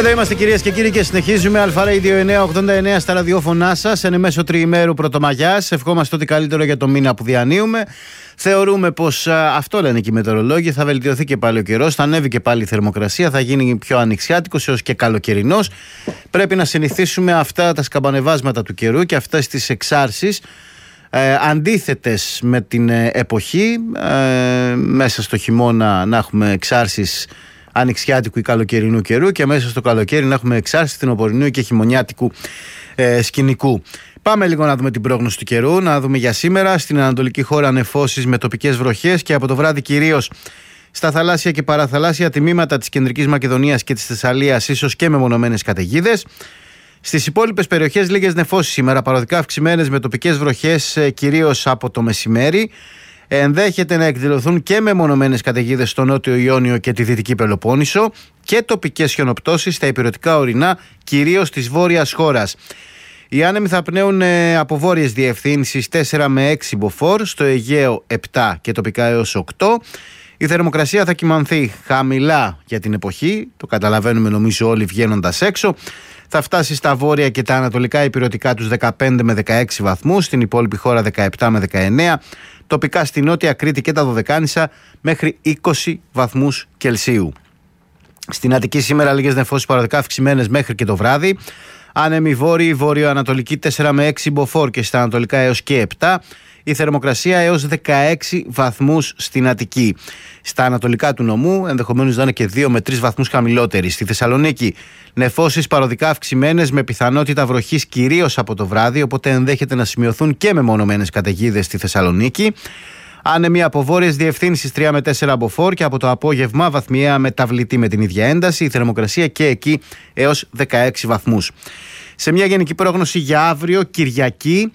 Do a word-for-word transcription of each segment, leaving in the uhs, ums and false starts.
Εδώ είμαστε κυρίες και κύριοι και συνεχίζουμε. Αλφα Radio εννιακόσια ογδόντα εννέα στα ραδιόφωνά σας. Εν μέσω τριημέρου Πρωτομαγιάς. Ευχόμαστε ότι καλύτερο για το μήνα που διανύουμε. Θεωρούμε πως α, αυτό λένε και οι μετεωρολόγοι. Θα βελτιωθεί και πάλι ο καιρός. Θα ανέβει και πάλι η θερμοκρασία. Θα γίνει πιο ανοιξιάτικος έως και καλοκαιρινός. Πρέπει να συνηθίσουμε αυτά τα σκαμπανεβάσματα του καιρού και αυτές τις εξάρσεις ε, αντίθετες με την ε, εποχή. Ε, μέσα στο χειμώνα να έχουμε εξάρσεις ανοιξιάτικου ή καλοκαιρινού καιρού και μέσα στο καλοκαίρι να έχουμε εξάρσεις φθινοπορεινού και χειμωνιάτικου ε, σκηνικού. Πάμε λίγο να δούμε την πρόγνωση του καιρού, να δούμε για σήμερα. Στην ανατολική χώρα νεφώσεις με τοπικές βροχές και από το βράδυ κυρίως στα θαλάσσια και παραθαλάσσια τμήματα της Κεντρικής Μακεδονίας και της Θεσσαλίας, ίσως και μεμονωμένες καταιγίδες. Στις υπόλοιπες περιοχές λίγες νεφώσεις σήμερα, παροδικά αυξημένες με τοπικές βροχές ε, κυρίως από το μεσημέρι. Ενδέχεται να εκδηλωθούν και μεμονωμένες καταιγίδες στο Νότιο Ιόνιο και τη Δυτική Πελοπόννησο και τοπικές χιονοπτώσεις στα ηπειρωτικά ορεινά, κυρίως της βόρειας χώρας. Οι άνεμοι θα πνέουν από βόρειες διευθύνσεις τέσσερα με έξι μποφόρ, στο Αιγαίο επτά και τοπικά έως οκτώ. Η θερμοκρασία θα κυμανθεί χαμηλά για την εποχή, το καταλαβαίνουμε νομίζω όλοι βγαίνοντας έξω. Θα φτάσει στα βόρεια και τα ανατολικά ηπειρωτικά τους δεκαπέντε με δεκαέξι βαθμούς, στην υπόλοιπη χώρα δεκαεπτά με δεκαεννέα. Τοπικά στη Νότια Κρήτη και τα Δωδεκάνησα μέχρι είκοσι βαθμούς Κελσίου. Στην Αττική σήμερα λίγες νεφώσεις παροδικά αυξημένες μέχρι και το βράδυ. Άνεμοι βόρειοι, βόρειο-ανατολική τέσσερα με έξι μποφόρ και στα ανατολικά έως και επτά. Η θερμοκρασία έως δεκαέξι βαθμούς στην Αττική. Στα ανατολικά του νομού ενδεχομένως να είναι και δύο με τρεις βαθμούς χαμηλότερη. Στη Θεσσαλονίκη νεφώσεις παροδικά αυξημένες με πιθανότητα βροχής κυρίως από το βράδυ, οπότε ενδέχεται να σημειωθούν και μεμονωμένες καταιγίδες στη Θεσσαλονίκη. Άνεμοι από βόρειες διευθύνσεις τρία με τέσσερα μποφόρ και από το απόγευμα βαθμιαία μεταβλητή με την ίδια ένταση. Η θερμοκρασία και εκεί έως δεκαέξι βαθμούς. Σε μια γενική πρόγνωση για αύριο, Κυριακή.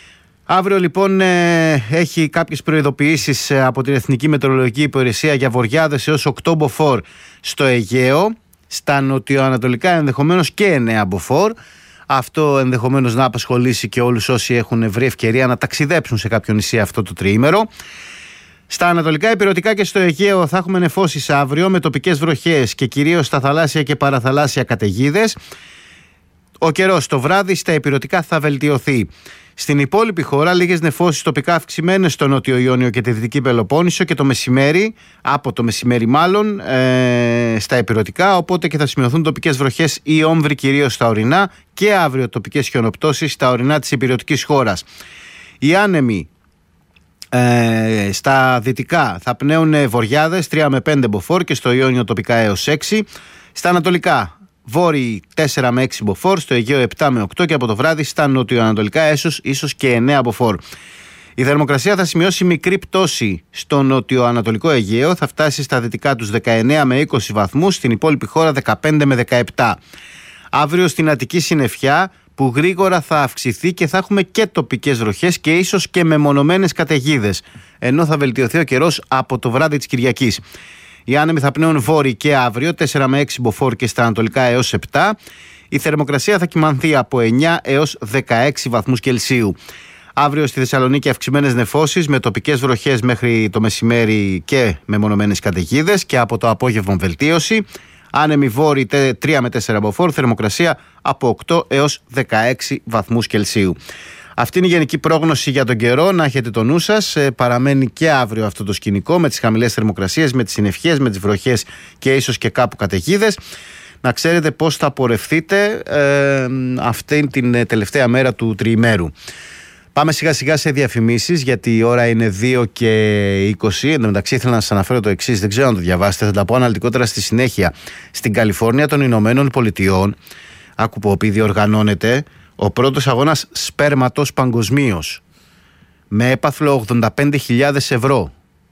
Αύριο λοιπόν ε, έχει κάποιες προειδοποιήσεις ε, από την Εθνική Μετεωρολογική Υπηρεσία για βοριάδες έως οκτώ μποφόρ στο Αιγαίο, στα νοτιοανατολικά ενδεχομένως και εννέα μποφόρ. Αυτό ενδεχομένως να απασχολήσει και όλους όσοι έχουν βρει ευκαιρία να ταξιδέψουν σε κάποιο νησί αυτό το τριήμερο. Στα ανατολικά ηπειρωτικά και στο Αιγαίο θα έχουμε νεφώσεις αύριο με τοπικές βροχές και κυρίως στα θαλάσσια και παραθαλάσσια καταιγίδες. Ο καιρός το βράδυ στα ηπειρωτικά θα βελτιωθεί. Στην υπόλοιπη χώρα λίγες νεφώσεις τοπικά αυξημένες στο Νότιο Ιόνιο και τη Δυτική Πελοπόννησο και το μεσημέρι, από το μεσημέρι μάλλον, ε, στα ηπειρωτικά, οπότε και θα σημειωθούν τοπικές βροχές ή όμβροι κυρίως στα ορεινά και αύριο τοπικές χιονοπτώσεις στα ορεινά της ηπειρωτικής χώρας. Οι άνεμοι ε, στα δυτικά θα πνέουν βοριάδες τρία με πέντε μποφόρ και στο Ιόνιο τοπικά έως έξι. Στα ανατολικά βόρειοι τέσσερα με έξι μποφόρ, στο Αιγαίο επτά με οκτώ και από το βράδυ στα νοτιοανατολικά ίσως, ίσως και εννέα μποφόρ. Η θερμοκρασία θα σημειώσει μικρή πτώση στο νοτιοανατολικό Αιγαίο, θα φτάσει στα δυτικά τους δεκαεννέα με είκοσι βαθμούς, στην υπόλοιπη χώρα δεκαπέντε με δεκαεπτά. Αύριο στην Αττική συννεφιά που γρήγορα θα αυξηθεί και θα έχουμε και τοπικές βροχές και ίσως και μεμονωμένες καταιγίδες, ενώ θα βελτιωθεί ο καιρός από το βράδυ της Κυριακής. Οι άνεμοι θα πνέουν βόρειοι και αύριο τέσσερα με έξι μποφόρ και στα ανατολικά έως επτά. Η θερμοκρασία θα κυμανθεί από εννέα έως δεκαέξι βαθμούς Κελσίου. Αύριο στη Θεσσαλονίκη αυξημένες νεφώσεις με τοπικές βροχές μέχρι το μεσημέρι και μεμονωμένες καταιγίδες και από το απόγευμα βελτίωση. Άνεμοι βόρειοι τρία με τέσσερα μποφόρ, θερμοκρασία από οκτώ έως δεκαέξι βαθμούς Κελσίου. Αυτή είναι η γενική πρόγνωση για τον καιρό. Να έχετε το νου σας. Ε, παραμένει και αύριο αυτό το σκηνικό με τις χαμηλές θερμοκρασίες, με τις συννεφιές, με τις βροχές και ίσως και κάπου καταιγίδες. Να ξέρετε πώς θα πορευθείτε ε, αυτή την τελευταία μέρα του τριημέρου. Πάμε σιγά σιγά σε διαφημίσεις, γιατί η ώρα είναι δύο και είκοσι. Εν τω μεταξύ ήθελα να σας αναφέρω το εξής, δεν ξέρω αν το διαβάσετε, θα τα πω αναλυτικότερα στη συνέχεια. Στην Καλιφόρνια των Ηνωμένων Πολιτειών, άκου που διοργανώνεται ο πρώτος αγώνας σπέρματος παγκοσμίως με έπαθλο ογδόντα πέντε χιλιάδες ευρώ.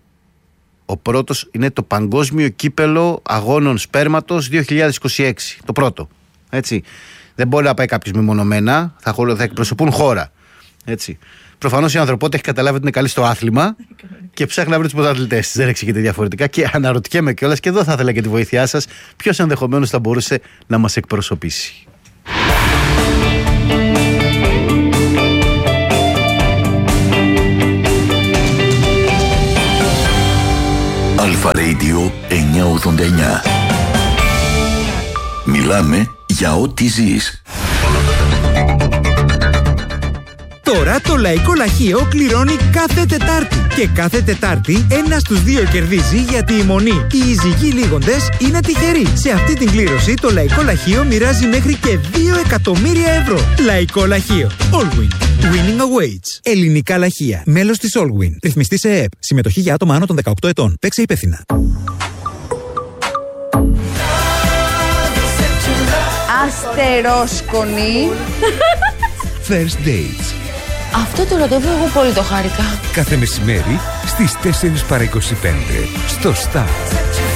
Ο πρώτος είναι το Παγκόσμιο Κύπελο Αγώνων Σπέρματος δύο χιλιάδες είκοσι έξι. Το πρώτο. Έτσι. Δεν μπορεί να πάει κάποιος μεμονωμένα, θα, θα εκπροσωπούν χώρα. Έτσι. Προφανώς η ανθρωπότητα έχει καταλάβει ότι είναι καλή στο άθλημα και ψάχνει να βρει τους πρωταθλητές. Δεν εξηγείται διαφορετικά και αναρωτιέμαι κιόλας, και εδώ θα ήθελα και τη βοήθειά σας, ποιος ενδεχομένως θα μπορούσε να μας εκπροσωπήσει. Αλφα Radio εννιακόσια ογδόντα εννέα. Μιλάμε για ό,τι ζεις. Τώρα το Λαϊκό Λαχείο κληρώνει κάθε Τετάρτη. Και κάθε Τετάρτη ένας στους δύο κερδίζει, γιατί η Μονή, οι Ιζυγοί Λίγοντες, είναι τυχεροί. Σε αυτή την κλήρωση το Λαϊκό Λαχείο μοιράζει μέχρι και δύο εκατομμύρια ευρώ. Λαϊκό Λαχείο. Allwin. Winning awaits. Ελληνικά λαχεία. Μέλος της Allwin. Ρυθμιστή σε ΕΕΠ. Συμμετοχή για άτομα άνω των δεκαοκτώ ετών. Παίξε υπεύθυνα. Αστερόσκονη. First Dates. Αυτό το ραντεβού εγώ πολύ το χάρηκα. Κάθε μεσημέρι στις τέσσερις παρά είκοσι πέντε στο Star.